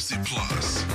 Lucy Plus.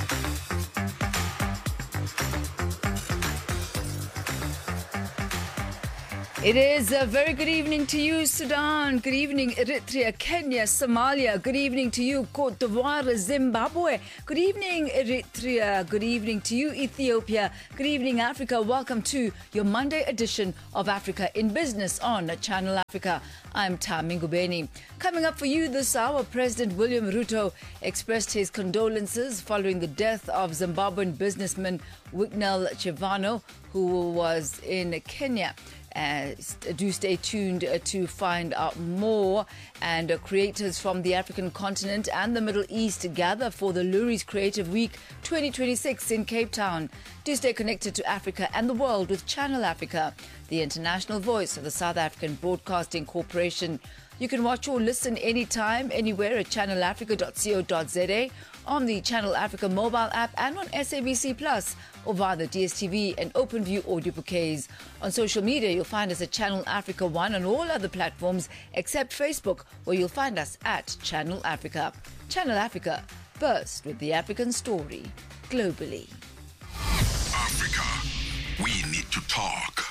It is a very good evening to you, Sudan. Good evening, Eritrea, Kenya, Somalia. Good evening to you, Cote d'Ivoire, Zimbabwe. Good evening, Eritrea. Good evening to you, Ethiopia. Good evening, Africa. Welcome to your Monday edition of Africa in Business on Channel Africa. I'm Tami Ngubeni. Coming up for you this hour, President William Ruto expressed his condolences following the death of Zimbabwean businessman Wicknell Chivano, who was in Kenya. Do stay tuned to find out more. And creators from the African continent and the Middle East gather for the Luris Creative Week 2026 in Cape Town. Do stay connected to Africa and the world with Channel Africa, the international voice of the South African Broadcasting Corporation. You can watch or listen anytime, anywhere at channelafrica.co.za, on the Channel Africa mobile app and on SABC Plus, or via the DSTV and OpenView audio bouquets. On social media, you'll find us at Channel Africa 1 on all other platforms except Facebook, where you'll find us at Channel Africa. Channel Africa, first with the African story, globally. Africa, we need to talk.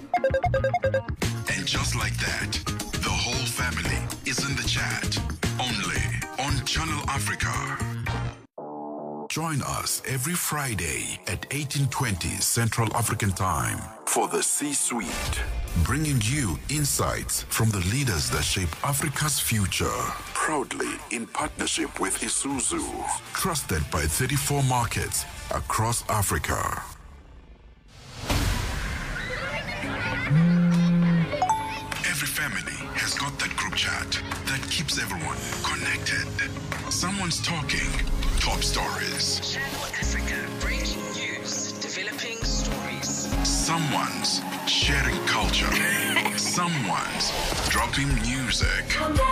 And just like that, the whole family is in the chat, only on Channel Africa. Join us every Friday at 18:20 Central African Time for the C-Suite, bringing you insights from the leaders that shape Africa's future. Proudly in partnership with Isuzu, trusted by 34 markets across Africa. Every family has got that group chat that keeps everyone connected. Someone's talking top stories. Channel Africa, breaking news, developing stories. Someone's sharing culture. Someone's dropping music.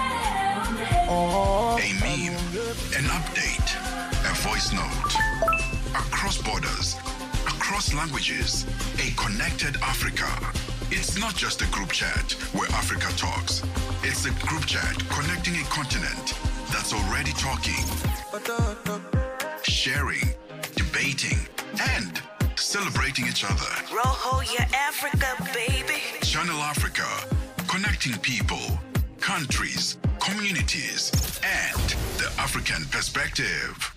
A meme, an update, a voice note. Across borders, across languages, a connected Africa. It's not just a group chat where Africa talks. It's a group chat connecting a continent that's already talking, sharing, debating, and celebrating each other. Roho, yeah, Africa, baby. Channel Africa, connecting people, countries, communities, and the African perspective.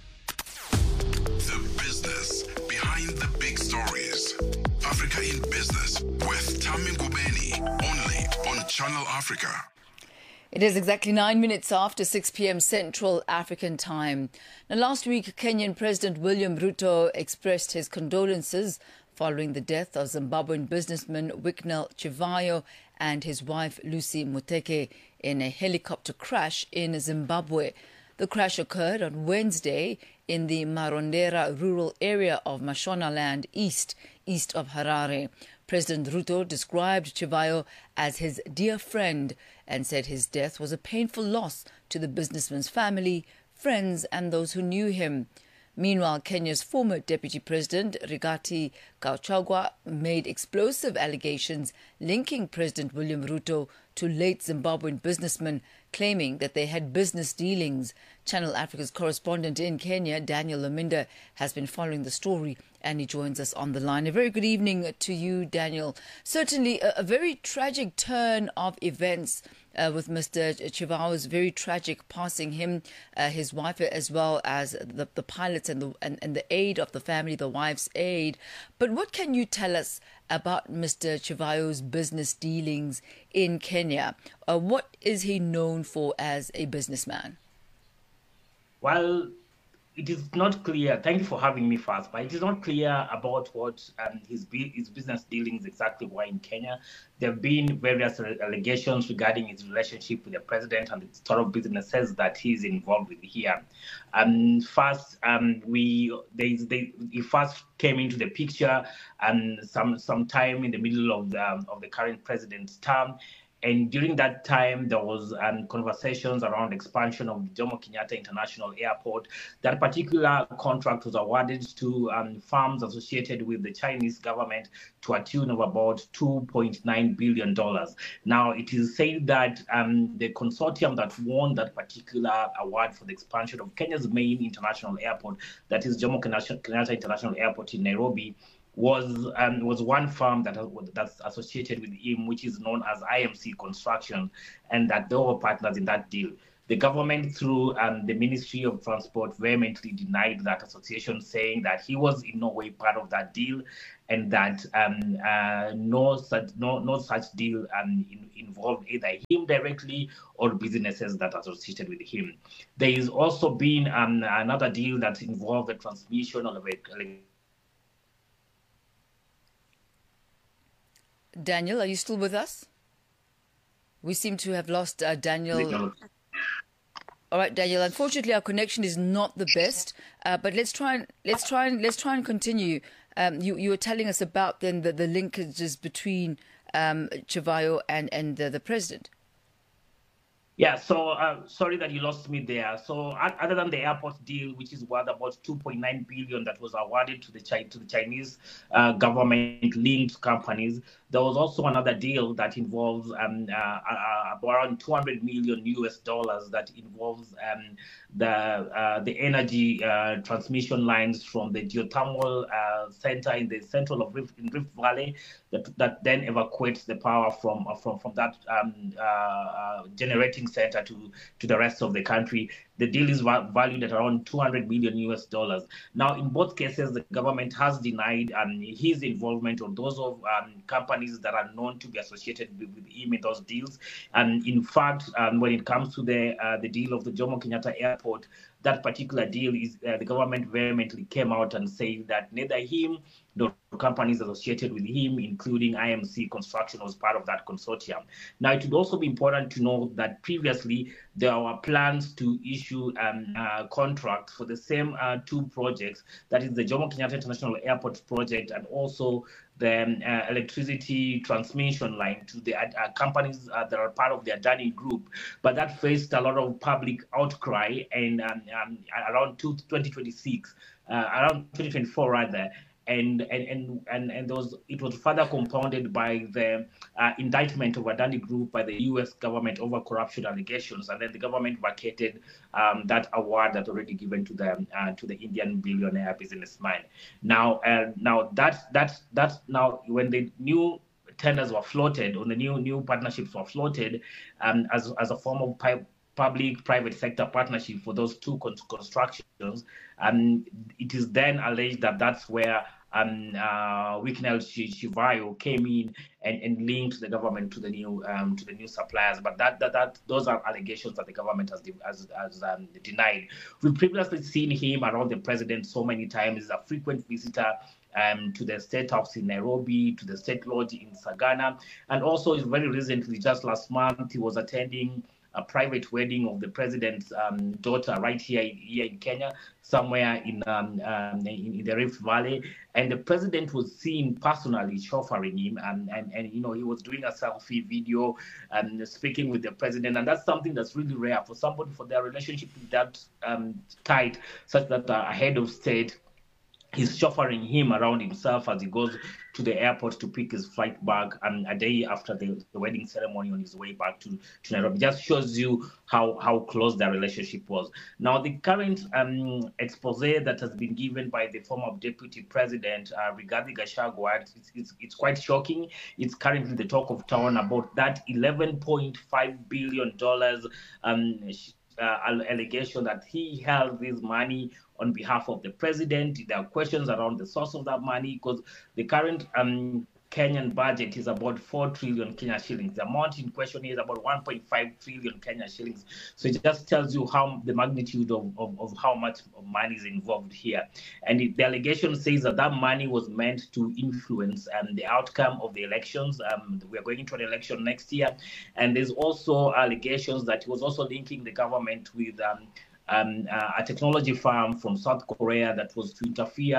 The business behind the big stories. Africa in Business with Tami Ngubeni, only on Channel Africa. It is exactly 9 minutes after 6 p.m. Central African time. Now, last week, Kenyan President William Ruto expressed his condolences following the death of Zimbabwean businessman Wicknell Chivayo and his wife Lucy Muteke in a helicopter crash in Zimbabwe. The crash occurred on Wednesday in the Marondera rural area of Mashonaland east of Harare. President Ruto described Chivayo as his dear friend and said his death was a painful loss to the businessman's family, friends and those who knew him. Meanwhile, Kenya's former Deputy President, Rigathi Gachagua, made explosive allegations linking President William Ruto to late Zimbabwean businessmen, claiming that they had business dealings. Channel Africa's correspondent in Kenya, Daniel Lominda, has been following the story and he joins us on the line. A very good evening to you, Daniel. Certainly a very tragic turn of events with Mr. Chivayo's very tragic passing, him, his wife, as well as the pilots and the aid of the family, the wife's aid. But what can you tell us about Mr. Chivayo's business dealings in Kenya? What is he known for as a businessman? Well, it is not clear. Thank you for having me first, but it is not clear about what his business dealings exactly were in Kenya. There have been various allegations regarding his relationship with the president and the sort of businesses that he's involved with here. First, he first came into the picture sometime in the middle of the current president's term. And during that time, there was conversations around expansion of Jomo Kenyatta International Airport. That particular contract was awarded to firms associated with the Chinese government to a tune of about $2.9 billion. Now, it is said that the consortium that won that particular award for the expansion of Kenya's main international airport, that is Jomo Kenyatta International Airport in Nairobi, was one firm that's associated with him, which is known as IMC Construction, and that they were partners in that deal. The government, through the Ministry of Transport, vehemently denied that association, saying that he was in no way part of that deal, and that no such deal involved either him directly or businesses that are associated with him. There is also been another deal that involved the transmission of Daniel, are you still with us? We seem to have lost Daniel. All right, Daniel. Unfortunately, our connection is not the best, but let's try and continue. You were telling us about then the linkages between Civayo and the president. Yeah, so sorry that you lost me there. So other than the airport deal, which is worth about $2.9 billion that was awarded to the Chinese government-linked companies, there was also another deal that involves around $200 million that involves the energy transmission lines from the geothermal center in the central of Rift Valley that then evacuates the power from that generating center to the rest of the country. The deal is valued at around $200 million. Now, in both cases, the government has denied his involvement or those of companies that are known to be associated with him in those deals. And in fact, when it comes to the deal of the Jomo Kenyatta Airport, that particular deal is the government vehemently came out and said that neither him nor companies associated with him, including IMC Construction, was part of that consortium. Now, it would also be important to note that previously there were plans to issue contracts for the same two projects, that is the Jomo Kenyatta International Airport project and also the electricity transmission line to the companies that are part of the Adani Group. But that faced a lot of public outcry, and around 2026, around 2024 rather, and it was further compounded by the indictment of Adani Group by the U.S. government over corruption allegations, and then the government vacated that award that already given to the Indian billionaire businessman. Now that's now when the new tenders were floated, or the new partnerships were floated, as a form of public-private sector partnership for those two constructions, it is then alleged that that's where Wicknell Civayo came in and linked the government to the new suppliers. But that those are allegations that the government has denied. We've previously seen him around the president so many times. He's a frequent visitor to the State House in Nairobi, to the State Lodge in Sagana, and also very recently, just last month, he was attending a private wedding of the president's daughter right here in Kenya, somewhere in the Rift Valley, and the president was seen personally chauffeuring him, and he was doing a selfie video and speaking with the president, and that's something that's really rare for somebody, for their relationship that tight, such that a head of state he's chauffeuring him around himself as he goes to the airport to pick his flight back, and a day after the wedding ceremony on his way back to Nairobi. Just shows you how close their relationship was. Now, the current expose that has been given by the former deputy president, Rigathi Gachagua, it's quite shocking. It's currently the talk of town about that $11.5 billion allegation that he held this money on behalf of the president. There are questions around the source of that money, because the current Kenyan budget is about 4 trillion Kenya shillings. The amount in question is about 1.5 trillion Kenya shillings. So it just tells you how the magnitude of how much money is involved here. And the allegation says that money was meant to influence the outcome of the elections. We are going into an election next year. And there's also allegations that he was also linking the government with a technology firm from South Korea that was to interfere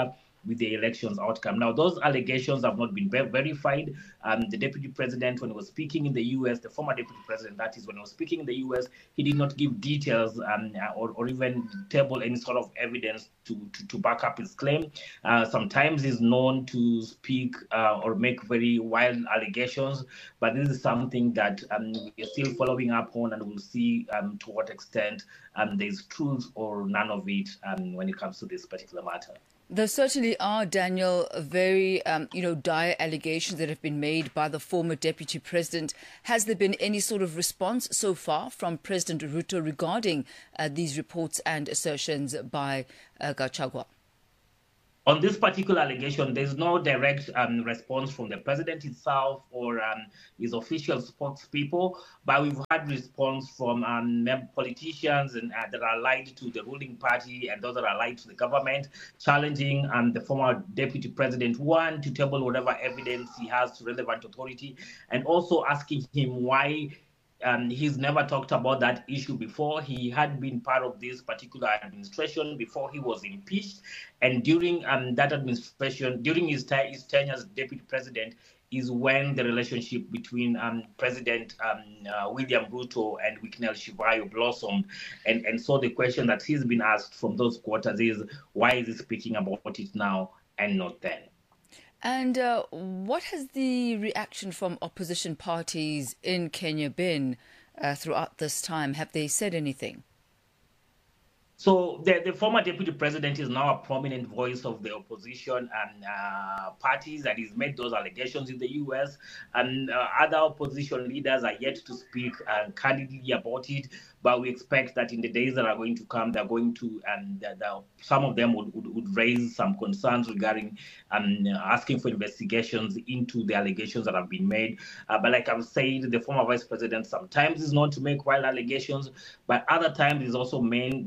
with the elections outcome. Now, those allegations have not been verified. The deputy president, when he was speaking in the U.S., the former deputy president, that is, when he was speaking in the U.S., he did not give details or even table any sort of evidence to back up his claim. Sometimes he's known to speak or make very wild allegations, but this is something that we're still following up on, and we'll see to what extent there's truth or none of it when it comes to this particular matter. There certainly are, Daniel, very, dire allegations that have been made by the former deputy president. Has there been any sort of response so far from President Ruto regarding these reports and assertions by Gachagua? On this particular allegation, there's no direct response from the president himself or his official spokespeople, but we've had response from politicians and that are allied to the ruling party and those that are allied to the government, challenging the former deputy president, one, to table whatever evidence he has to relevant authority, and also asking him why he's never talked about that issue before. He had been part of this particular administration before he was impeached. And during that administration, during his tenure as deputy president, is when the relationship between President William Ruto and Wicknell Chivayo blossomed. And so the question that he's been asked from those quarters is, why is he speaking about it now and not then? And what has the reaction from opposition parties in Kenya been throughout this time? Have they said anything? So the former deputy president is now a prominent voice of the opposition and parties that he's made those allegations in the U.S. And other opposition leaders are yet to speak candidly about it. But we expect that in the days that are going to come, they're going to, some of them would raise some concerns regarding asking for investigations into the allegations that have been made. But like I've said, the former vice president sometimes is known to make wild allegations, but other times is also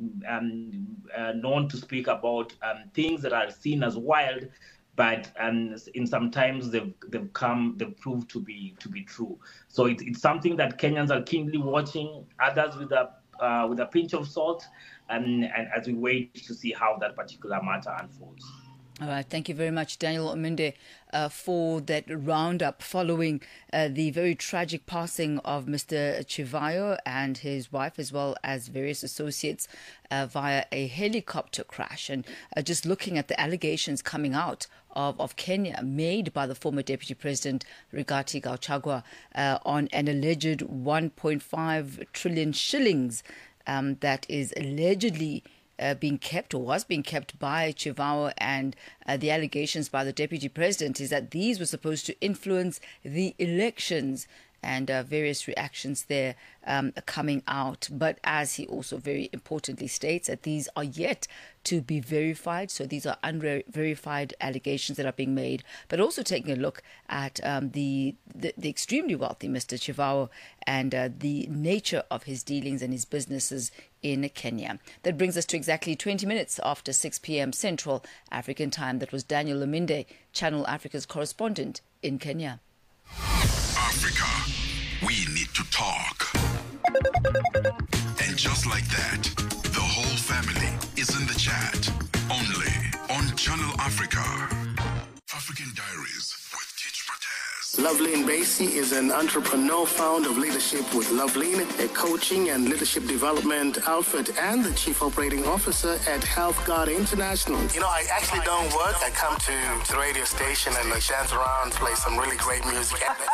known to speak about things that are seen as wild, but in sometimes they've proved to be true. So it's something that Kenyans are keenly watching, others with a pinch of salt, and as we wait to see how that particular matter unfolds. All right. Thank you very much, Daniel Ominde, for that roundup following the very tragic passing of Mr. Chivayo and his wife, as well as various associates, via a helicopter crash. And just looking at the allegations coming out of Kenya made by the former Deputy President Rigathi Gachagua on an alleged 1.5 trillion shillings that is allegedly being kept or was being kept by Chivayo, and the allegations by the Deputy President is that these were supposed to influence the elections, and various reactions there coming out. But as he also very importantly states, that these are yet to be verified. So these are unverified allegations that are being made. But also taking a look at the extremely wealthy Mr. Chivayo and the nature of his dealings and his businesses in Kenya. That brings us to exactly 20 minutes after 6 p.m. Central African Time. That was Daniel Ominde, Channel Africa's correspondent in Kenya. Africa, we need to talk. And just like that, the whole family is in the chat. Only on Channel Africa. African Diaries with Teach Mataz. Loveline Basie is an entrepreneur, founder of Leadership with Loveline, a coaching and leadership development outfit, and the chief operating officer at Health Guard International. You know, I actually don't work. I come to the radio station and I dance around, play some really great music.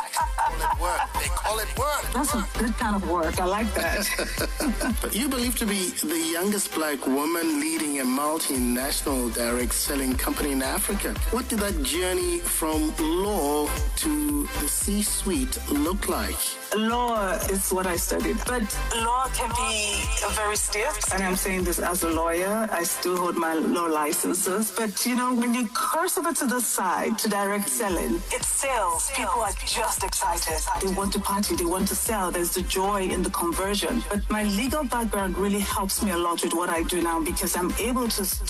They call it work. That's a good kind of work. I like that. But you believe to be the youngest black woman leading a multinational direct selling company in Africa. What did that journey from law to the C-suite look like? Law is what I studied, but law can be very stiff. And I'm saying this as a lawyer. I still hold my law licenses. But, you know, when you cross over to the side to direct selling, it's sales. People are just excited. They want to party. They want to sell. There's the joy in the conversion. But my legal background really helps me a lot with what I do now, because I'm able to